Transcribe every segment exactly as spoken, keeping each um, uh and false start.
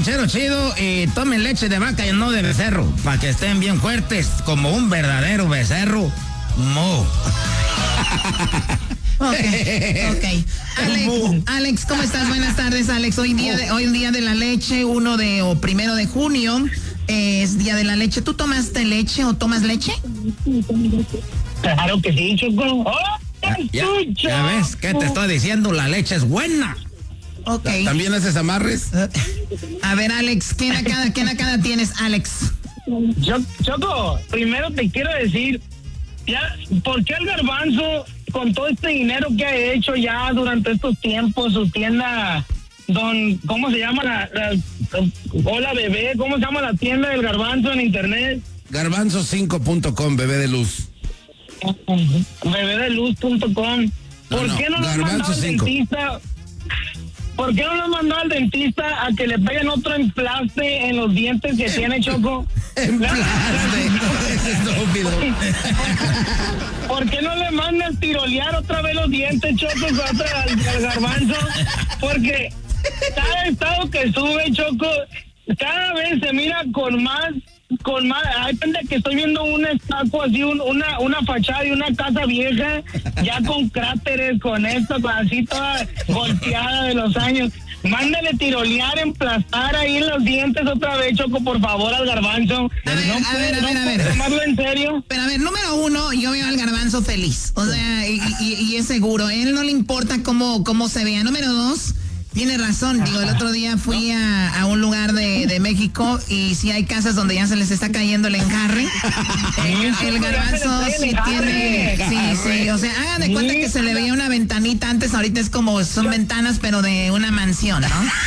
ranchero chido y tomen leche de vaca y no de becerro, para que estén bien fuertes como un verdadero becerro. Mo. Ok, ok. Alex, Alex, ¿cómo estás? Buenas tardes, Alex. Hoy día de, hoy día de la leche, uno de o primero de junio, eh, es día de la leche. ¿Tú tomaste leche o tomas leche? Claro que sí, Choco. ¡Oh! Ya, ya ves, ¿qué te estoy diciendo? La leche es buena. Ok. ¿También haces amarres? A ver, Alex, ¿qué nakada, qué nakada tienes, Alex? Cho- Choco, primero te quiero decir, ya, ¿por qué el Garbanzo, con todo este dinero que ha hecho ya durante estos tiempos, su tienda, don, ¿cómo se llama la, la- hola bebé, ¿cómo se llama la tienda del Garbanzo en internet? garbanzo cinco punto com, bebé de luz. bebé de luz punto com. ¿Por No, no, qué no lo han Garbanzo mandado al cinco. dentista? ¿Por qué no lo han mandado al dentista a que le peguen otro emplaste en los dientes que tiene, Choco? Emplaste. Es estúpido. ¿Por qué no le mandas tirolear otra vez los dientes, Choco, contra al, al Garbanzo? Porque cada estado que sube, Choco, cada vez se mira con más, con más, hay gente que estoy viendo un estatua así, un, una, una fachada de una casa vieja, ya con cráteres, con esto, así toda golpeada de los años. Mándale tirolear, emplastar ahí en los dientes otra vez, Choco, por favor, al Garbanzo. A ver, No a puede- ver, a no ver, a puede ver. tomarlo en serio. Pero a ver, número uno, yo veo al Garbanzo feliz. O sea, y, y- y es seguro. A él no le importa cómo, cómo se vea. Número dos, tiene razón. Digo, el otro día fui a, a un lugar de, de México y sí hay casas donde ya se les está cayendo el enjarre. El, el Garbanzo sí tiene... Sí, sí. O sea, hagan de cuenta que se le veía una ventanita antes. Ahorita es como, son ventanas, pero de una mansión, ¿no?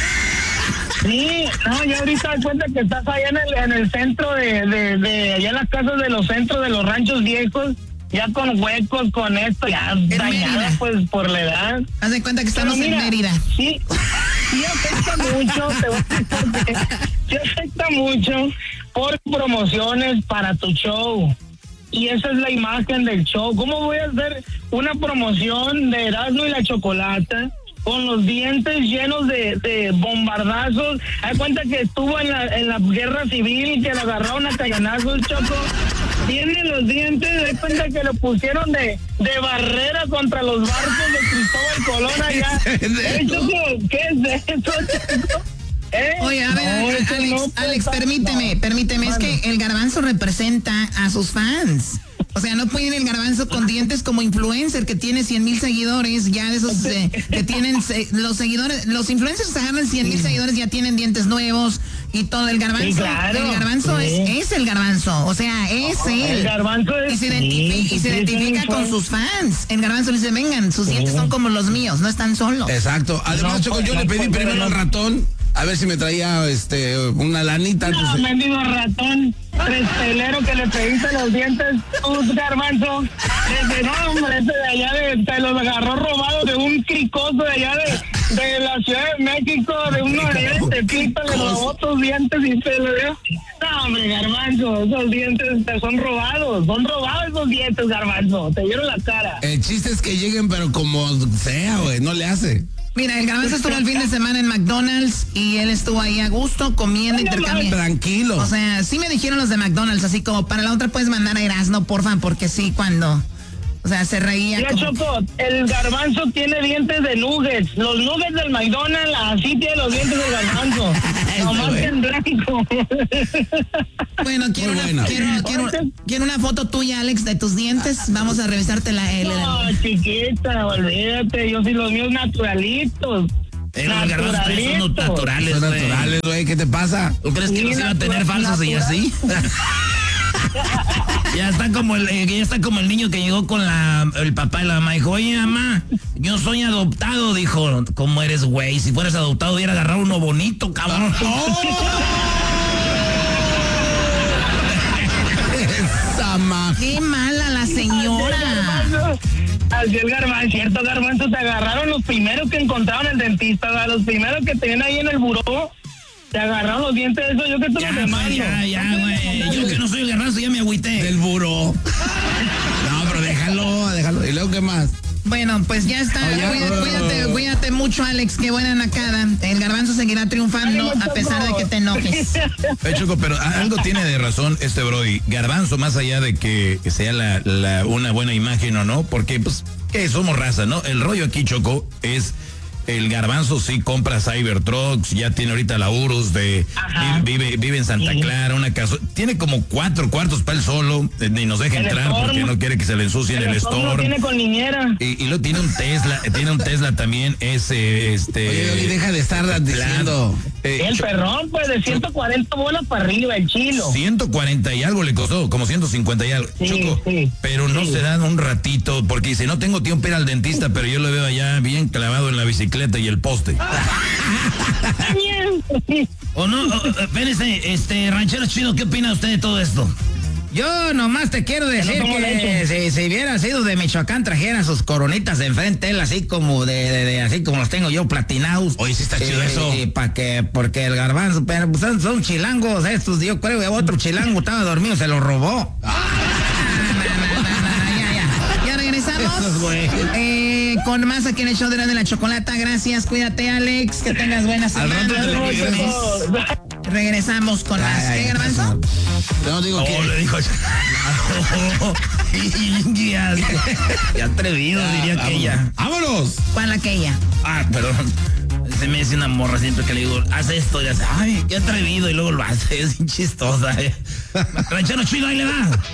Sí, no, ya ahorita das cuenta que estás allá en el, en el centro de, de, de, allá en las casas de los centros de los ranchos viejos, ya con huecos, con esto, ya dañada Mérida. pues por la edad. Haz de cuenta que estamos Pero mira, en Mérida. Sí, sí afecta mucho, te voy a decir por qué. Sí afecta mucho por promociones para tu show. Y esa es la imagen del show. ¿Cómo voy a hacer una promoción de Erasmo y la Chocolata con los dientes llenos de, de bombardazos? Hay cuenta que estuvo en la, en la guerra civil, que le agarraron a cañonazos, Choco. Tiene los dientes, hay cuenta que lo pusieron de, de barrera contra los barcos de Cristóbal Colón allá. Eh, Choco, ¿qué es eso, Choco? ¿Eh? Oye, a ver, No, Alex, eso no puede Alex, estar- permíteme, no. permíteme, es Mande. que el Garbanzo representa a sus fans. O sea, no puede ir el Garbanzo con dientes como influencer que tiene cien mil seguidores, ya de esos eh, que tienen se- los seguidores, los influencers agarran cien mil seguidores, ya tienen dientes nuevos y todo. El Garbanzo, Sí, claro. el Garbanzo Sí. es, es el Garbanzo, o sea, es él. El Garbanzo es... Y se, identifi- sí, y se sí, identifica sí, con sí. sus fans. El Garbanzo le dice, vengan, sus dientes son como los míos, no están solos. Exacto. Además, No, Choco, pues, yo no, le pedí pues, primero no. al ratón a ver si me traía este una lanita antes No, de... mendigo ratón, prestelero que le pediste los dientes, tú, Garbanzo. Ese, no, hombre, ese de allá de, te los agarró robado de un cricoso de allá de, de la Ciudad de México, de uno de allá de Tepito, le robó tus dientes y te lo dio. No, hombre, Garbanzo, esos dientes te son robados, son robados esos dientes, Garbanzo, te dieron la cara. El chiste es que lleguen, pero como sea, güey, no le hace. Mira, el Garbanzo estuvo el fin de semana en McDonald's y él estuvo ahí a gusto comiendo, intercambiando. Tranquilo. O sea, sí me dijeron los de McDonald's, así como para la otra puedes mandar a Erasmo, porfa, porque sí, cuando, o sea, se reía. Mira, como- Choco, el Garbanzo tiene dientes de nuggets. Los nuggets del McDonald's, así tiene los dientes del Garbanzo. Nomás que en blanco. Bueno, quiero Muy una, bueno. quiero, quiero, quiero una foto tuya, Alex, de tus dientes. Vamos a revisarte la... el- el- No, chiquita, olvídate. Yo sí los míos naturalitos. Pero los garbanzos son Naturalitos. naturales, Son güey. naturales, güey, ¿qué te pasa? ¿Tú crees que Sí, los iba a tener natural, falsos y natural. así? Ya está como el eh, ya está como el niño que llegó con la el papá y la mamá. Dijo, oye, mamá, yo soy adoptado. Dijo, ¿cómo eres, güey? Si fueras adoptado, hubiera agarrado uno bonito, cabrón. Esa ma... ¡Qué mala la señora! Así el Garbanzo, cierto, Garbanzo, te agarraron los primeros que encontraron el dentista, ¿verdad? Los primeros que tenían ahí en el buró, te agarraron los dientes de eso, yo que tú Ya, los demás. güey, ya, ya, güey. Yo que no soy el garbanzo, ya me agüité. Del buró. No, pero déjalo, déjalo. ¿Y luego qué más? Bueno, pues ya está. Oh, ya. Cuídate, cuídate, cuídate mucho, Alex. Qué buena nacada. El garbanzo seguirá triunfando a pesar de que te enojes. Hey, Choco, pero algo tiene de razón este Brody. Garbanzo, más allá de que sea la, la, una buena imagen o no, porque pues que somos raza, ¿no? El rollo aquí, Choco, es... El Garbanzo sí compra Cybertrucks, ya tiene ahorita la Urus de vive, vive en Santa sí. Clara, una casa, tiene como cuatro cuartos para él solo, ni nos deja el entrar Storm, porque no quiere que se le ensucie el, el Storm. Lo tiene con niñera. Y, y lo tiene un Tesla, tiene un Tesla también, ese, este. Oye, Oli, deja de estar diciendo. Eh, el perrón, pues, de ciento cuarenta bolas para arriba, el chilo. ciento cuarenta y algo le costó, como ciento cincuenta y algo. Sí, Choco, sí, pero no sí. se dan un ratito, porque dice, no tengo tiempo para ir al dentista, pero yo lo veo allá bien clavado en la bicicleta y el poste. O no, o, espérense, este, ranchero chido, ¿qué opina usted de todo esto? Yo nomás te quiero decir no que si, si hubiera sido de Michoacán, trajera sus coronitas de enfrente, él así como de, de, de así como los tengo yo, platinados. Oye, sí está chido eh, eso. Y para que, porque el garbanzo, pero pues, son, son chilangos estos, yo creo que otro chilango estaba dormido, se lo robó. Regresamos eh, con más aquí en el show de la, de la chocolata. Gracias, cuídate, Alex, que tengas buena semana. Regresamos con más. ¿Qué, Garbanzo? No digo Oh, que... le dijo. ya, ya atrevido, diría que ella. ¡Vámonos! ¿Cuál aquella? Ah, perdón. Se me dice una morra siempre que le digo, haz esto, y hace, ay, qué atrevido, y luego lo hace, es bien chistosa. Eh. Ranchero chido, ahí le va.